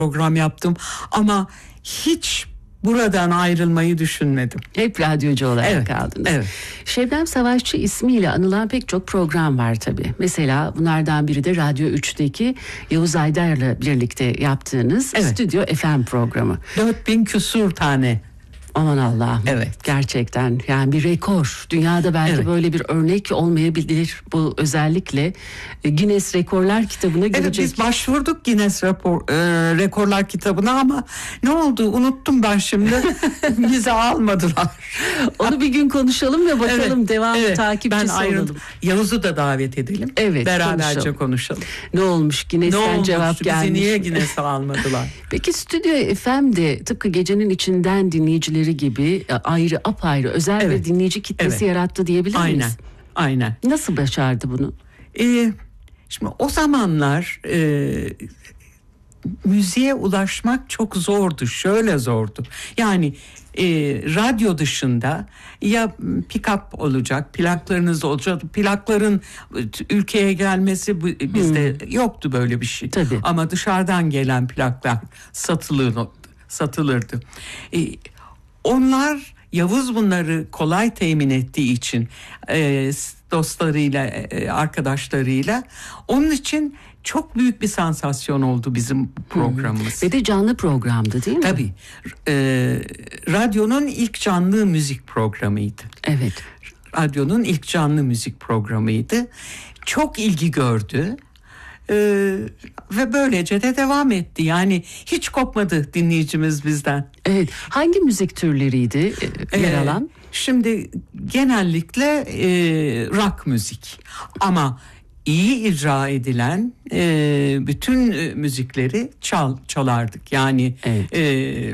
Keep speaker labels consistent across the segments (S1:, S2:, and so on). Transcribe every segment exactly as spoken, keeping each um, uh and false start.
S1: program yaptım ama hiç buradan ayrılmayı düşünmedim.
S2: Hep radyocu olarak
S1: evet,
S2: kaldınız.
S1: Evet.
S2: Şebnem Savaşçı ismiyle anılan pek çok program var tabii. Mesela bunlardan biri de Radyo üçteki Yavuz Aydar'la birlikte yaptığınız evet. Stüdyo F M programı.
S1: Dört bin küsur tane.
S2: Aman Allah'ım.
S1: Evet.
S2: Gerçekten yani bir rekor. Dünyada belki evet. böyle bir örnek olmayabilir. Bu özellikle Guinness Rekorlar kitabına girecek.
S1: Evet, biz başvurduk Guinness rapor, e, Rekorlar kitabına ama ne oldu unuttum ben şimdi. Bizi almadılar.
S2: Onu bir gün konuşalım ve bakalım evet, devamlı evet. takipçisi ben ayrıldım. olalım.
S1: Yavuz'u da davet edelim.
S2: Evet.
S1: Beraberce konuşalım. konuşalım.
S2: Ne olmuş Guinness'ten ne olmuş, cevap
S1: bizi
S2: gelmiş.
S1: Bizi niye Guinness'e almadılar?
S2: Peki Stüdyo F M'de tıpkı Gecenin İçinden dinleyicileri gibi ayrı apayrı özel evet. bir dinleyici kitlesi evet. yarattı diyebilir miyiz?
S1: Aynen. Aynen.
S2: Nasıl başardı bunu?
S1: Ee, şimdi o zamanlar e, müziğe ulaşmak çok zordu. Şöyle zordu. Yani e, radyo dışında ya pick-up olacak, plaklarınız olacak. Plakların ülkeye gelmesi bizde hmm. yoktu böyle bir şey.
S2: Tabii.
S1: Ama dışarıdan gelen plaklar satılırdı. satılırdı. E, onlar Yavuz bunları kolay temin ettiği için e, dostlarıyla, e, arkadaşlarıyla onun için çok büyük bir sansasyon oldu bizim programımız.
S2: Hmm. Ve de canlı programdı değil mi?
S1: Tabii. E, radyonun ilk canlı müzik programıydı.
S2: Evet.
S1: Radyonun ilk canlı müzik programıydı. Çok ilgi gördü. Ee, ve böylece de devam etti. Yani hiç kopmadı dinleyicimiz bizden.
S2: Evet. Hangi müzik türleriydi e, yer alan?
S1: Ee, şimdi genellikle e, rock müzik. Ama iyi icra edilen e, bütün e, müzikleri çal çalardık. Yani evet. e,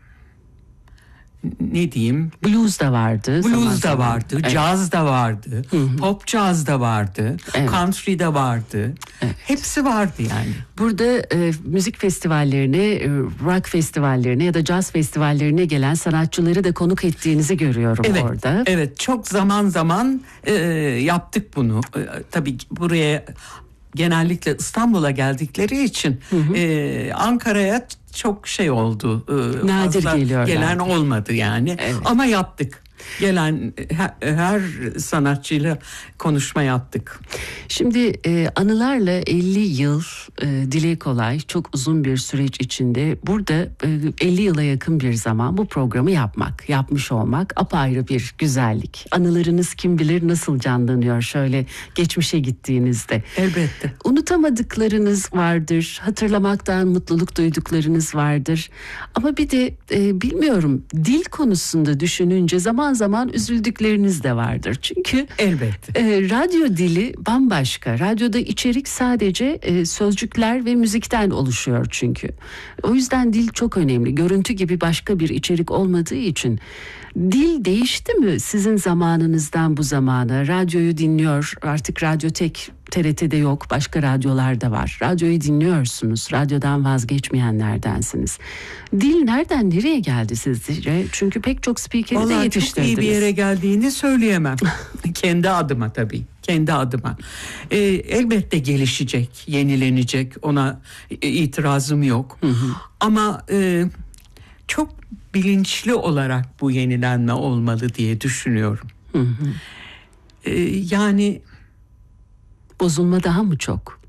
S1: ne diyeyim?
S2: Blues da vardı.
S1: Blues da vardı, evet. Caz da vardı, hı hı. Pop caz da vardı, evet. Country da vardı. Evet. Hepsi vardı yani.
S2: Burada e, müzik festivallerine, e, rock festivallerine ya da caz festivallerine gelen sanatçıları da konuk ettiğinizi görüyorum
S1: evet,
S2: orada.
S1: Evet, çok zaman zaman e, yaptık bunu. E, tabii buraya genellikle İstanbul'a geldikleri için hı hı. E, Ankara'ya çok şey oldu. E,
S2: Nadir geliyorlar.
S1: Gelen olmadı yani. Evet. Ama yaptık. Gelen her, her sanatçıyla konuşma yaptık.
S2: Şimdi e, anılarla elli yıl e, dile kolay, çok uzun bir süreç içinde burada e, elli yıla yakın bir zaman bu programı yapmak, yapmış olmak apayrı bir güzellik. Anılarınız kim bilir nasıl canlanıyor şöyle geçmişe gittiğinizde.
S1: Elbette.
S2: Unutamadıklarınız vardır, hatırlamaktan mutluluk duyduklarınız vardır. Ama bir de e, bilmiyorum dil konusunda düşününce zaman zaman üzüldükleriniz de vardır. Çünkü
S1: elbette.
S2: E, radyo dili bambaşka. Radyoda içerik sadece e, sözcükler ve müzikten oluşuyor çünkü. O yüzden dil çok önemli. Görüntü gibi başka bir içerik olmadığı için. Dil değişti mi sizin zamanınızdan bu zamana? Radyoyu dinliyor. Artık radyo tek T R T'de yok. Başka radyolarda var. Radyoyu dinliyorsunuz. Radyodan vazgeçmeyenlerdensiniz. Dil nereden nereye geldi sizce? Çünkü pek çok spikeri de yetiştirdiniz.
S1: Çok iyi bir yere geldiğini söyleyemem. Kendi adıma tabii. Kendi adıma. Ee, elbette gelişecek, yenilenecek. Ona itirazım yok. Hı hı. Ama e, çok bilinçli olarak bu yenilenme olmalı diye düşünüyorum. Hı hı. Ee, yani
S2: bozulma daha mı çok?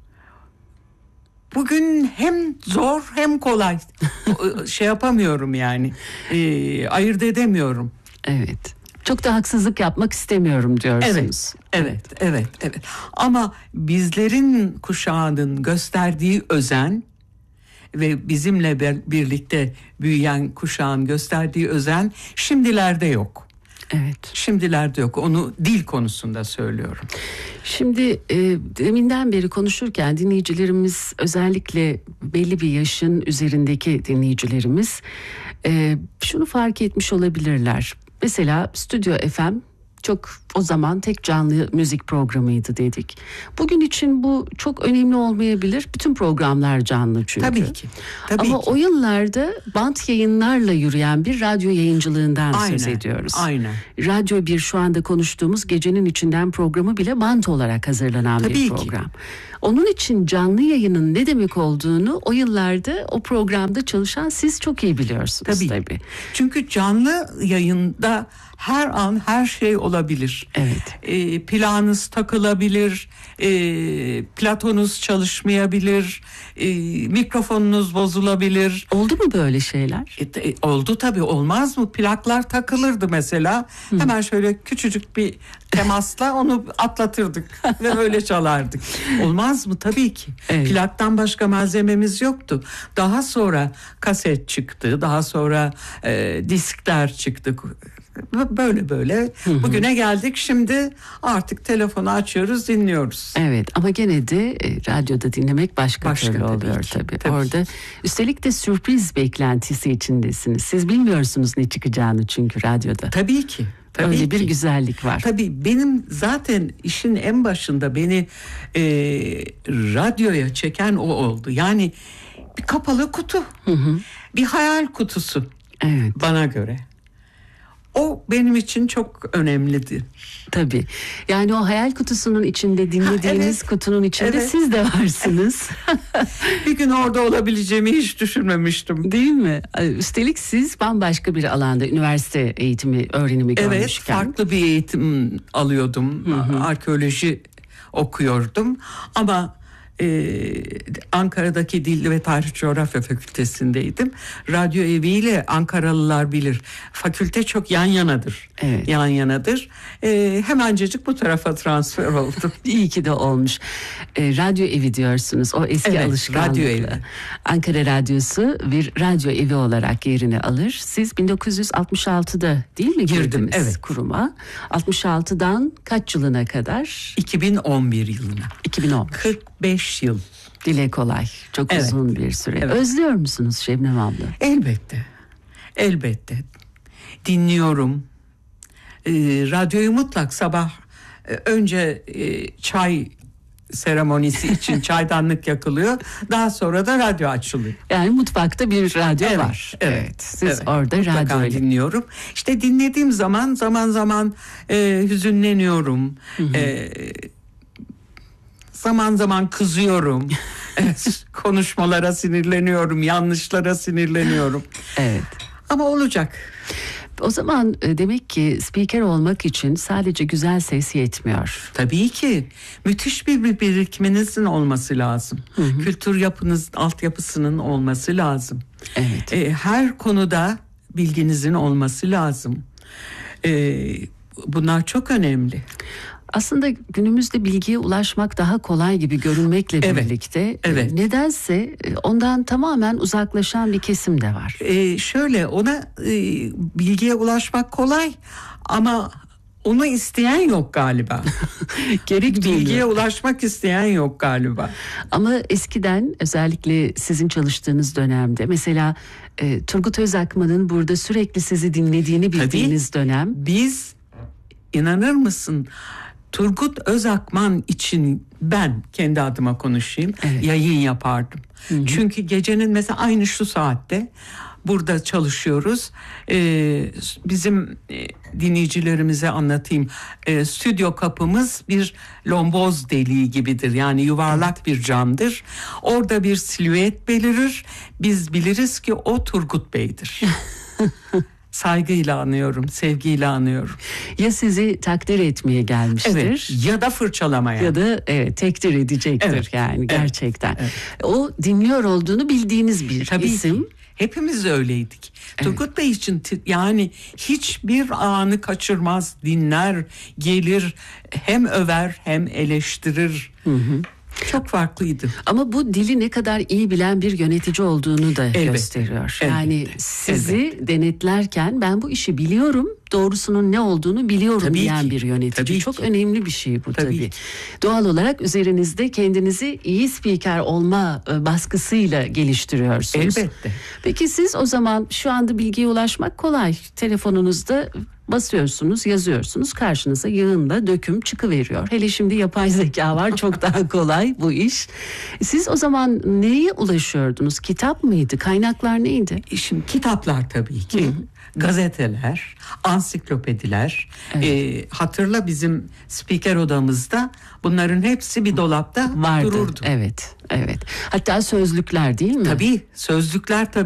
S1: Bugün hem zor hem kolay. şey yapamıyorum yani. Ee, ayırt edemiyorum.
S2: Evet. Çok da haksızlık yapmak istemiyorum diyorsunuz.
S1: Evet, evet, evet, evet. Ama bizlerin kuşağının gösterdiği özen ve bizimle birlikte büyüyen kuşağın gösterdiği özen şimdilerde yok.
S2: Evet.
S1: Şimdilerde yok. Onu dil konusunda söylüyorum.
S2: Şimdi e, deminden beri konuşurken dinleyicilerimiz, özellikle belli bir yaşın üzerindeki dinleyicilerimiz e, şunu fark etmiş olabilirler. Mesela Stüdyo F M çok o zaman tek canlı müzik programıydı dedik. Bugün için bu çok önemli olmayabilir. Bütün programlar canlı çünkü.
S1: Tabii ki. Tabii
S2: Ama
S1: ki.
S2: o yıllarda bant yayınlarla yürüyen bir radyo yayıncılığından
S1: aynen,
S2: söz ediyoruz.
S1: Aynen.
S2: Radyo bir şu anda konuştuğumuz Gecenin İçinden programı bile bant olarak hazırlanan
S1: tabii
S2: bir
S1: ki.
S2: program. Onun için canlı yayının ne demek olduğunu o yıllarda o programda çalışan siz çok iyi biliyorsunuz tabii. tabii.
S1: Çünkü canlı yayında her an her şey olabilir.
S2: Evet.
S1: E, planınız takılabilir, e, platonunuz çalışmayabilir, e, mikrofonunuz bozulabilir.
S2: Oldu mu böyle şeyler?
S1: E, e, oldu tabii, olmaz mı? Plaklar takılırdı mesela. Hı. Hemen şöyle küçücük bir temasla onu atlatırdık ve öyle çalardık. Olmaz mı? Tabii ki. Evet. Plaktan başka malzememiz yoktu. Daha sonra kaset çıktı, daha sonra e, diskler çıktı. Böyle böyle hı hı. bugüne geldik. Şimdi artık telefonu açıyoruz, dinliyoruz.
S2: Evet, ama gene de e, radyoda dinlemek başka, başka türlü oluyor tabii, tabii. tabii. Orada üstelik de sürpriz beklentisi içindesiniz. Siz bilmiyorsunuz ne çıkacağını çünkü radyoda.
S1: Tabii ki. Tabii
S2: Öyle
S1: ki.
S2: bir güzellik var.
S1: Tabii benim zaten işin en başında beni e, radyoya çeken o oldu. Yani bir kapalı kutu, hı hı. bir hayal kutusu.
S2: Evet.
S1: Bana göre. O benim için çok önemliydi.
S2: Tabii. Yani o hayal kutusunun içinde dinlediğiniz evet, kutunun içinde evet. siz de varsınız.
S1: Bir gün orada olabileceğimi hiç düşünmemiştim.
S2: Değil mi? Üstelik siz bambaşka bir alanda üniversite eğitimi, öğrenimi
S1: evet,
S2: görmüşken.
S1: Evet, farklı bir eğitim alıyordum. Hı hı. Arkeoloji okuyordum ama Ee, Ankara'daki Dil ve Tarih Coğrafya Fakültesindeydim. Radyo eviyle Ankaralılar bilir. Fakülte çok yan yanadır.
S2: Evet.
S1: Yan yanadır. Ee, hemencecik bu tarafa transfer oldum.
S2: İyi ki de olmuş. Ee, radyo evi diyorsunuz. O eski evet, alışkanlıkla. Radyo evi. Ankara Radyosu bir radyo evi olarak yerini alır. Siz bin dokuz yüz altmış altıda değil mi girdiniz Girdim, evet. kuruma? altmış altıdan kaç yılına kadar?
S1: iki bin on bir yılına.
S2: iki bin on.
S1: kırk beş yıl.
S2: Dile kolay. Çok evet. uzun bir süre. Evet. Özlüyor musunuz Şebnem abla?
S1: Elbette. Elbette. Dinliyorum. Ee, radyoyu mutlak sabah e, önce e, çay seremonisi için çaydanlık yakılıyor. Daha sonra da radyo açılıyor.
S2: Yani mutfakta bir radyo
S1: evet,
S2: var.
S1: Evet.
S2: evet. Siz
S1: evet.
S2: orada radyo
S1: dinliyorum. İşte dinlediğim zaman zaman zaman e, hüzünleniyorum. Hı hı. E, Zaman zaman kızıyorum. Konuşmalara sinirleniyorum, yanlışlara sinirleniyorum.
S2: Evet.
S1: Ama olacak.
S2: O zaman demek ki spiker olmak için sadece güzel ses yetmiyor.
S1: Tabii ki. Müthiş bir, bir birikiminizin olması lazım. Hı hı. Kültür yapınız, altyapısının olması lazım.
S2: Evet.
S1: Ee, her konuda bilginizin olması lazım. Ee, bunlar çok önemli.
S2: Aslında günümüzde bilgiye ulaşmak daha kolay gibi görünmekle evet, birlikte
S1: evet.
S2: nedense ondan tamamen uzaklaşan bir kesim de var.
S1: Ee, şöyle ona e, bilgiye ulaşmak kolay ama onu isteyen yok galiba.
S2: Gerek
S1: bilgiye ulaşmak isteyen yok galiba.
S2: Ama eskiden özellikle sizin çalıştığınız dönemde mesela e, Turgut Özakman'ın burada sürekli sizi dinlediğini bildiğiniz Tabii, dönem.
S1: Biz inanır mısın? Turgut Özakman için ben kendi adıma konuşayım evet. yayın yapardım. Hı hı. Çünkü gecenin mesela aynı şu saatte burada çalışıyoruz. Ee, bizim e, dinleyicilerimize anlatayım. Ee, stüdyo kapımız bir lomboz deliği gibidir. Yani yuvarlak evet. bir camdır. Orada bir silüet belirir. Biz biliriz ki o Turgut Bey'dir. Saygıyla anıyorum, sevgiyle anıyorum.
S2: Ya sizi takdir etmeye gelmiştir.
S1: Evet, ya da fırçalamaya.
S2: Ya da evet, tekdir edecektir evet, yani evet, gerçekten. Evet. O dinliyor olduğunu bildiğiniz bir
S1: Tabii
S2: isim.
S1: Ki. Hepimiz öyleydik. Evet. Turgut Bey için yani hiçbir anı kaçırmaz, dinler, gelir, hem över hem eleştirir. Hı hı. Çok farklıydı.
S2: Ama bu dili ne kadar iyi bilen bir yönetici olduğunu da elbette, gösteriyor. Elbette, yani sizi elbette. denetlerken ben bu işi biliyorum, doğrusunun ne olduğunu biliyorum tabii diyen ki, bir yönetici. Çok ki. önemli bir şey bu tabii. tabii. Doğal olarak üzerinizde kendinizi iyi spiker olma baskısıyla geliştiriyorsunuz.
S1: Elbette.
S2: Peki siz o zaman şu anda bilgiye ulaşmak kolay. Telefonunuzda Basıyorsunuz, yazıyorsunuz, karşınıza yığınla döküm çıkıveriyor. Hele şimdi yapay zeka var, çok daha kolay bu iş. Siz o zaman neye ulaşıyordunuz? Kitap mıydı? Kaynaklar neydi?
S1: Şimdi kitaplar tabii ki. Hı. Gazeteler, ansiklopediler. Evet. E, hatırla bizim spiker odamızda bunların hepsi bir dolapta
S2: vardı,
S1: dururdu.
S2: Evet, evet. Hatta sözlükler değil mi?
S1: Tabii, sözlükler tabii.